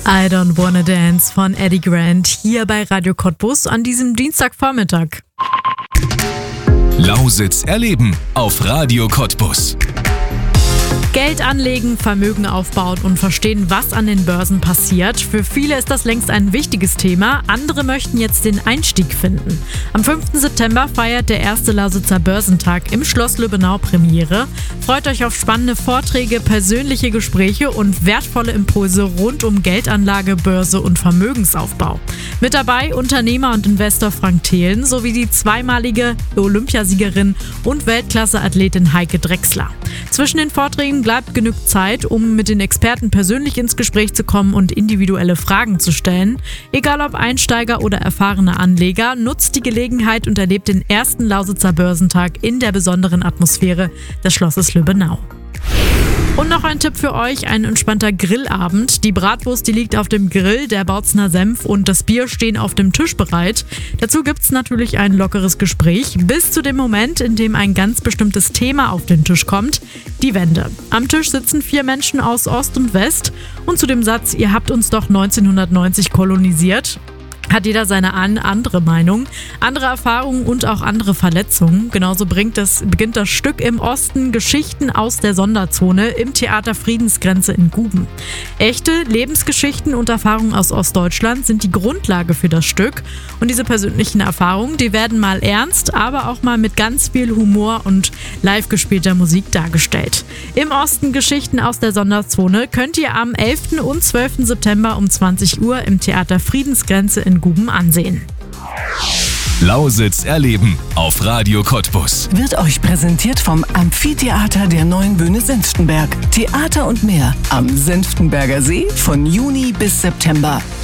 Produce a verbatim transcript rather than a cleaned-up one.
I Don't Wanna Dance von Eddie Grant hier bei Radio Cottbus an diesem Dienstagvormittag. Lausitz erleben auf Radio Cottbus. Geld anlegen, Vermögen aufbauen und verstehen, was an den Börsen passiert. Für viele ist das längst ein wichtiges Thema. Andere möchten jetzt den Einstieg finden. Am fünften September feiert der erste Lausitzer Börsentag im Schloss Lübbenau Premiere. Freut euch auf spannende Vorträge, persönliche Gespräche und wertvolle Impulse rund um Geldanlage, Börse und Vermögensaufbau. Mit dabei Unternehmer und Investor Frank Thelen sowie die zweimalige Olympiasiegerin und Weltklasse-Athletin Heike Drechsler. Zwischen den Vorträgen bleibt genug Zeit, um mit den Experten persönlich ins Gespräch zu kommen und individuelle Fragen zu stellen. Egal ob Einsteiger oder erfahrene Anleger, nutzt die Gelegenheit und erlebt den ersten Lausitzer Börsentag in der besonderen Atmosphäre des Schlosses Lübbenau. Und noch ein Tipp für euch, ein entspannter Grillabend. Die Bratwurst, die liegt auf dem Grill, der Bautzner Senf und das Bier stehen auf dem Tisch bereit. Dazu gibt's natürlich ein lockeres Gespräch, bis zu dem Moment, in dem ein ganz bestimmtes Thema auf den Tisch kommt, die Wende. Am Tisch sitzen vier Menschen aus Ost und West und zu dem Satz, ihr habt uns doch neunzehnhundertneunzig kolonisiert, hat jeder seine an, andere Meinung, andere Erfahrungen und auch andere Verletzungen. Genauso bringt das, beginnt das Stück im Osten Geschichten aus der Sonderzone im Theater Friedensgrenze in Guben. Echte Lebensgeschichten und Erfahrungen aus Ostdeutschland sind die Grundlage für das Stück. Und diese persönlichen Erfahrungen, die werden mal ernst, aber auch mal mit ganz viel Humor und live gespielter Musik dargestellt. Im Osten Geschichten aus der Sonderzone könnt ihr am elften und zwölften September um zwanzig Uhr im Theater Friedensgrenze in Guben ansehen. Lausitz erleben auf Radio Cottbus. Wird euch präsentiert vom Amphitheater der Neuen Bühne Senftenberg. Theater und mehr am Senftenberger See von Juni bis September.